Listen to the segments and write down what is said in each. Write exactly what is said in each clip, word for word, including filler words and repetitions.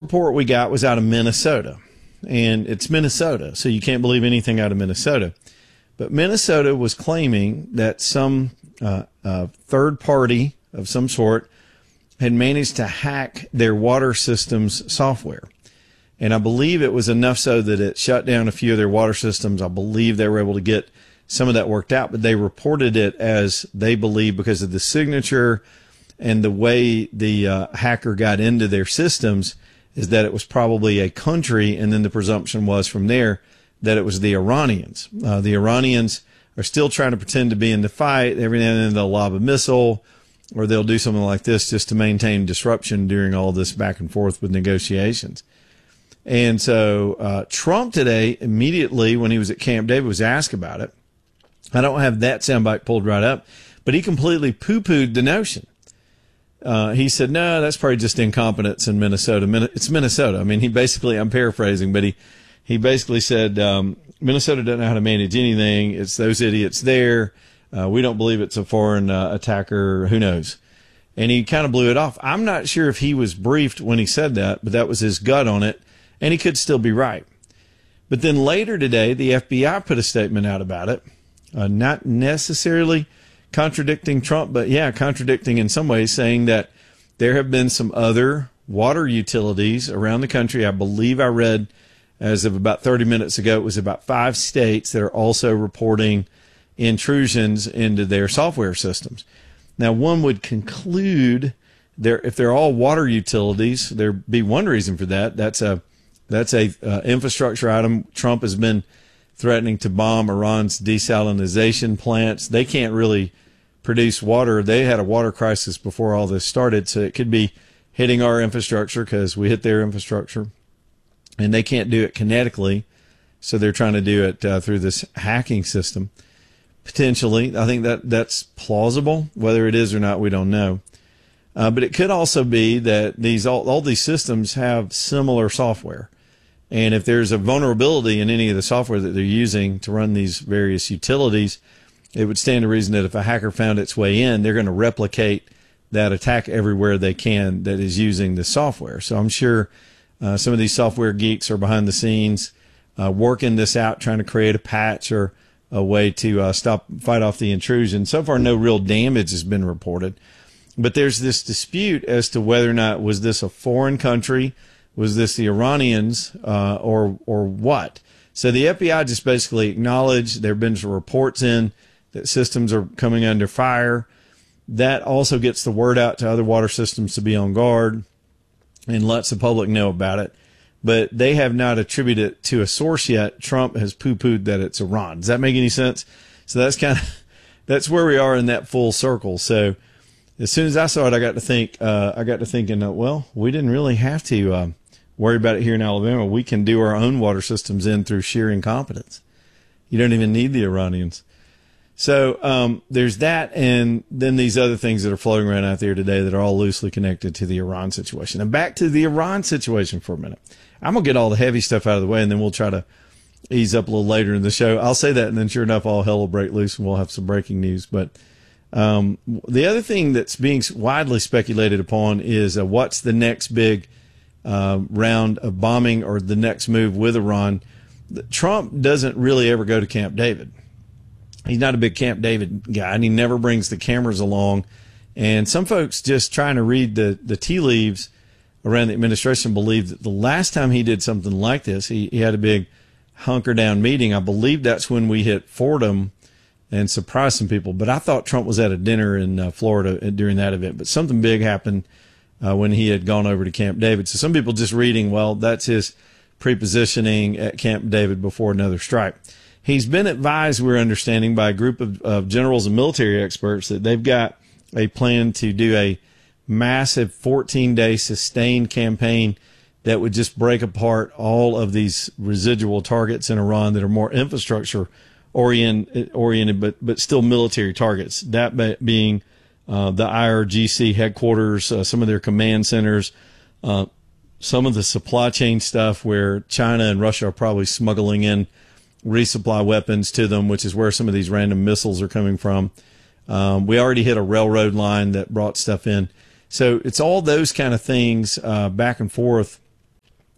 report we got was out of Minnesota, and it's Minnesota, so you can't believe anything out of Minnesota. But Minnesota was claiming that some uh, uh, third party of some sort had managed to hack their water systems software. And I believe it was enough so that it shut down a few of their water systems. I believe they were able to get some of that worked out, but they reported it as they believe because of the signature and the way the uh, hacker got into their systems is that it was probably a country, and then the presumption was from there that it was the Iranians. Uh, the Iranians are still trying to pretend to be in the fight. Every now and then they'll lob a missile or they'll do something like this just to maintain disruption during all this back and forth with negotiations. And so uh, Trump today, immediately when he was at Camp David, was asked about it. I don't have that soundbite pulled right up, but he completely poo-pooed the notion. Uh, he said, no, that's probably just incompetence in Minnesota. Min- it's Minnesota. I mean, he basically, I'm paraphrasing, but he, he basically said, um, Minnesota doesn't know how to manage anything. It's those idiots there. Uh, we don't believe it's a foreign uh, attacker. Who knows? And he kind of blew it off. I'm not sure if he was briefed when he said that, but that was his gut on it, and he could still be right. But then later today, the F B I put a statement out about it. Uh, not necessarily contradicting Trump, but yeah, contradicting in some ways, saying that there have been some other water utilities around the country. I believe I read as of about thirty minutes ago, it was about five states that are also reporting intrusions into their software systems. Now, one would conclude there, if they're all water utilities, there'd be one reason for that. That's a, that's a uh, infrastructure item. Trump has been threatening to bomb Iran's desalinization plants. They can't really produce water. They had a water crisis before all this started, so it could be hitting our infrastructure because we hit their infrastructure, and they can't do it kinetically, so they're trying to do it uh, through this hacking system. Potentially, I think that that's plausible. Whether it is or not, we don't know. Uh, but it could also be that these all, all these systems have similar software. And if there's a vulnerability in any of the software that they're using to run these various utilities, it would stand to reason that if a hacker found its way in, they're going to replicate that attack everywhere they can that is using the software. So I'm sure uh, some of these software geeks are behind the scenes uh, working this out, trying to create a patch or a way to uh, stop, fight off the intrusion. So far, no real damage has been reported. But there's this dispute as to whether or not was this a foreign country, was this the Iranians, uh, or or what? So the F B I just basically acknowledged there have been some reports in that systems are coming under fire. That also gets the word out to other water systems to be on guard and lets the public know about it. But they have not attributed it to a source yet. Trump has poo-pooed that it's Iran. Does that make any sense? So that's kind of, that's where we are in that full circle. So as soon as I saw it, I got to think, uh, I got to thinking, uh, well, we didn't really have to, uh, worry about it here in Alabama. We can do our own water systems in through sheer incompetence. You don't even need the Iranians. So um, there's that, and then these other things that are floating around out there today that are all loosely connected to the Iran situation. And back to the Iran situation for a minute. I'm going to get all the heavy stuff out of the way, and then we'll try to ease up a little later in the show. I'll say that, and then sure enough, all hell will break loose, and we'll have some breaking news. But um, the other thing that's being widely speculated upon is uh, what's the next big uh, round of bombing or the next move with Iran. Trump doesn't really ever go to Camp David. He's not a big Camp David guy, and he never brings the cameras along. And some folks just trying to read the, the tea leaves around the administration believe that the last time he did something like this, he, he had a big hunker down meeting. I believe that's when we hit Fordham and surprised some people. But I thought Trump was at a dinner in uh, Florida during that event. But something big happened uh, when he had gone over to Camp David. So some people just reading, well, that's his prepositioning at Camp David before another strike. He's been advised, we're understanding, by a group of, of generals and military experts that they've got a plan to do a massive fourteen-day sustained campaign that would just break apart all of these residual targets in Iran that are more infrastructure orient, oriented, but, but still military targets, that being uh, the I R G C headquarters, uh, some of their command centers, uh, some of the supply chain stuff where China and Russia are probably smuggling in resupply weapons to them, which is where some of these random missiles are coming from. Um, we already hit a railroad line that brought stuff in. So it's all those kind of things uh, back and forth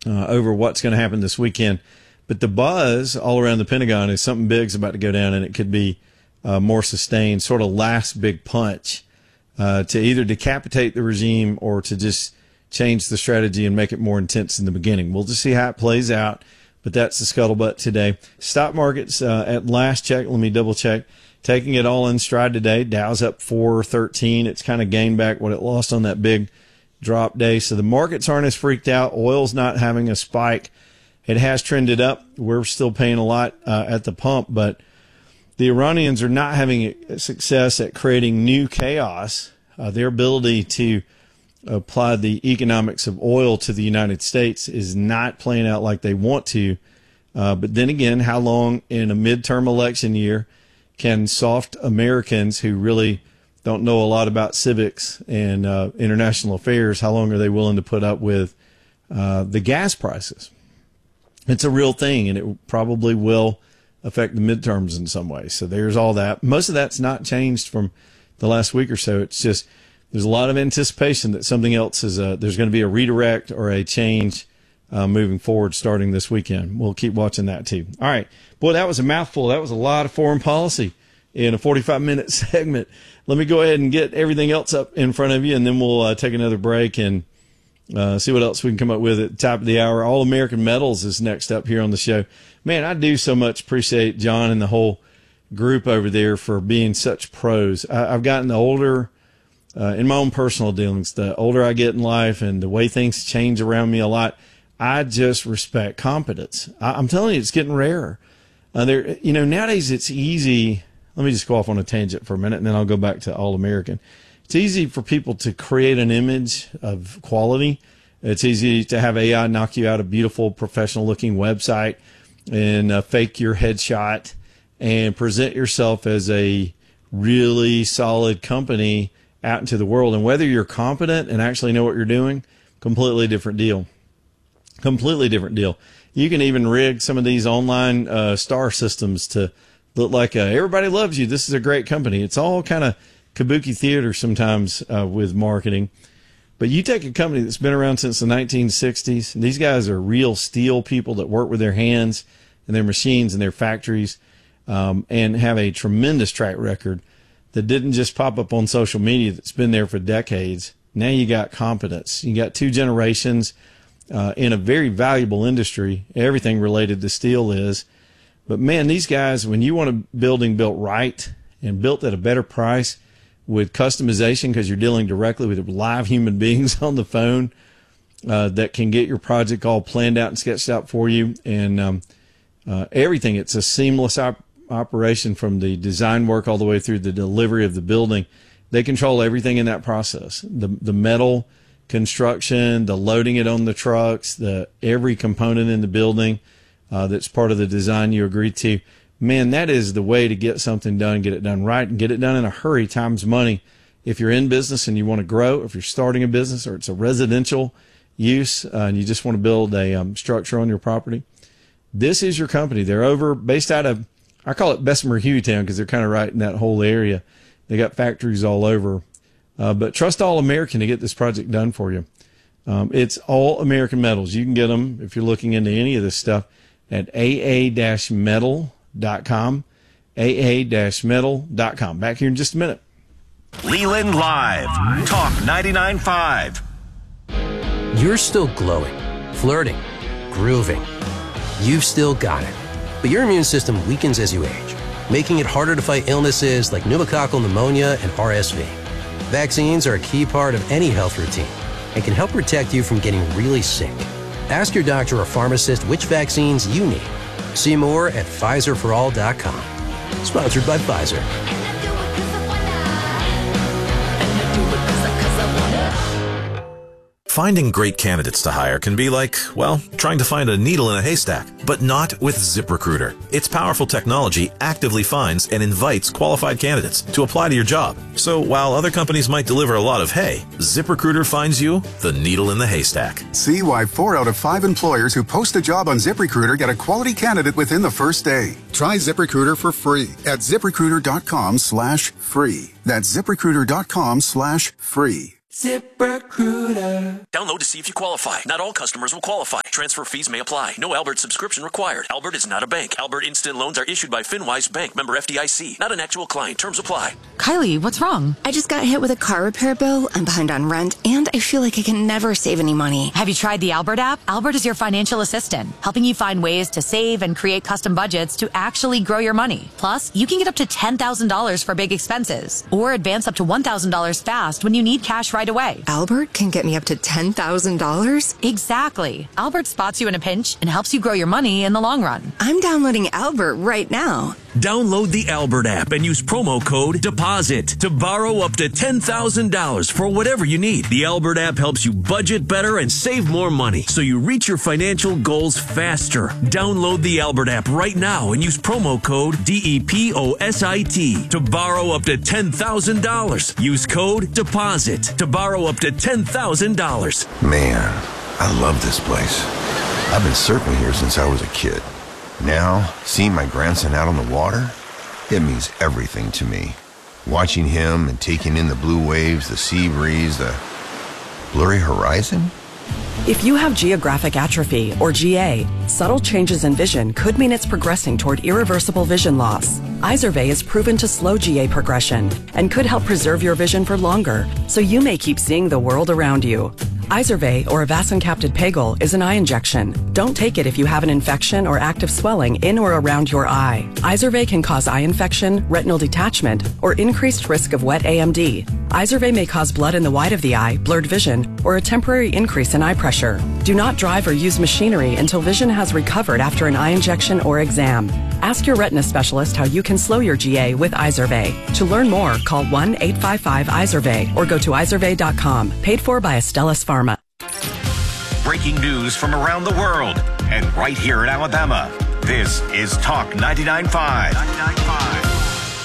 uh, over what's going to happen this weekend. But the buzz all around the Pentagon is something big's about to go down, and it could be uh, more sustained, sort of last big punch uh, to either decapitate the regime or to just change the strategy and make it more intense in the beginning. We'll just see how it plays out, but that's the scuttlebutt today. Stock markets uh, at last check, let me double check, taking it all in stride today. Dow's up four thirteen. It's kind of gained back what it lost on that big drop day. So the markets aren't as freaked out. Oil's not having a spike. It has trended up. We're still paying a lot uh, at the pump, but the Iranians are not having success at creating new chaos. Uh, their ability to apply the economics of oil to the United States is not playing out like they want to. Uh, but then again, how long in a midterm election year can soft Americans who really don't know a lot about civics and uh, international affairs, how long are they willing to put up with uh, the gas prices? It's a real thing, and it probably will affect the midterms in some way. So there's all that. Most of that's not changed from the last week or so. It's just there's a lot of anticipation that something else is a, there's going to be a redirect or a change uh, moving forward starting this weekend. We'll keep watching that too. All right. Boy, that was a mouthful. That was a lot of foreign policy in a forty-five minute segment. Let me go ahead and get everything else up in front of you, and then we'll uh, take another break and Uh, see what else we can come up with at the top of the hour. All American Metals is next up here on the show. Man, I do so much appreciate John and the whole group over there for being such pros. I, I've gotten older uh, in my own personal dealings. The older I get in life and the way things change around me a lot, I just respect competence. I, I'm telling you, it's getting rarer. Uh, there, you know, nowadays it's easy. Let me just go off on a tangent for a minute, and then I'll go back to All American. It's easy for people to create an image of quality. It's easy to have A I knock you out a beautiful, professional-looking website and uh, fake your headshot and present yourself as a really solid company out into the world. And whether you're competent and actually know what you're doing, completely different deal. Completely different deal. You can even rig some of these online uh, star systems to look like uh, everybody loves you. This is a great company. It's all kind of kabuki theater sometimes uh, with marketing. But you take a company that's been around since the nineteen sixties, and these guys are real steel people that work with their hands and their machines and their factories um, and have a tremendous track record that didn't just pop up on social media, that's been there for decades. Now you got competence. You got two generations uh, in a very valuable industry. Everything related to steel is. But, man, these guys, when you want a building built right and built at a better price, with customization, because you're dealing directly with live human beings on the phone uh, that can get your project all planned out and sketched out for you, and um, uh, everything. It's a seamless op- operation from the design work all the way through the delivery of the building. They control everything in that process. The the metal construction, the loading it on the trucks, the every component in the building uh, that's part of the design you agreed to. Man, that is the way to get something done, get it done right, and get it done in a hurry. Time's money. If you're in business and you want to grow, if you're starting a business or it's a residential use uh, and you just want to build a um, structure on your property, this is your company. They're over, based out of, I call it Bessemer Hueytown because they're kind of right in that whole area. They got factories all over. Uh, but trust All American to get this project done for you. Um, it's All American Metals. You can get them if you're looking into any of this stuff at A A metal dot com, A A metal dot com. Back here in just a minute. Leland Live, Talk ninety-nine point five. You're still glowing, flirting, grooving. You've still got it. But your immune system weakens as you age, making it harder to fight illnesses like pneumococcal pneumonia and R S V. Vaccines are a key part of any health routine and can help protect you from getting really sick. Ask your doctor or pharmacist which vaccines you need. See more at Pfizer for all dot com. Sponsored by Pfizer. Finding great candidates to hire can be like, well, trying to find a needle in a haystack, but not with ZipRecruiter. Its powerful technology actively finds and invites qualified candidates to apply to your job. So while other companies might deliver a lot of hay, ZipRecruiter finds you the needle in the haystack. See why four out of five employers who post a job on ZipRecruiter get a quality candidate within the first day. Try ZipRecruiter for free at ZipRecruiter.com slash free. That's ZipRecruiter.com slash free. ZipRecruiter. Download to see if you qualify. Not all customers will qualify. Transfer fees may apply. No Albert subscription required. Albert is not a bank. Albert Instant Loans are issued by FinWise Bank, member F D I C. Not an actual client. Terms apply. Kylie, what's wrong? I just got hit with a car repair bill. I'm behind on rent, and I feel like I can never save any money. Have you tried the Albert app? Albert is your financial assistant, helping you find ways to save and create custom budgets to actually grow your money. Plus, you can get up to ten thousand dollars for big expenses, or advance up to one thousand dollars fast when you need cash right away. Albert can get me up to ten thousand dollars? Exactly. Albert spots you in a pinch and helps you grow your money in the long run. I'm downloading Albert right now. Download the Albert app and use promo code DEPOSIT to borrow up to ten thousand dollars for whatever you need. The Albert app helps you budget better and save more money so you reach your financial goals faster. Download the Albert app right now and use promo code D E P O S I T to borrow up to ten thousand dollars. Use code DEPOSIT to borrow up to ten thousand dollars. Man, I love this place. I've been surfing here since I was a kid. Now, seeing my grandson out on the water, it means everything to me. Watching him and taking in the blue waves, the sea breeze, the blurry horizon. If you have geographic atrophy, or G A, subtle changes in vision could mean it's progressing toward irreversible vision loss. Izervay is proven to slow G A progression and could help preserve your vision for longer, so you may keep seeing the world around you. Izervay, or avacincaptad pegol, is an eye injection. Don't take it if you have an infection or active swelling in or around your eye. Izervay can cause eye infection, retinal detachment, or increased risk of wet A M D. Izervay may cause blood in the white of the eye, blurred vision, or a temporary increase in eye pressure. Do not drive or use machinery until vision has recovered after an eye injection or exam. Ask your retina specialist how you can slow your G A with Izervay. To learn more, call one eight five five Izervay or go to izervay dot com. Paid for by Astellas Pharma. Breaking news from around the world and right here in Alabama. This is Talk ninety-nine point five.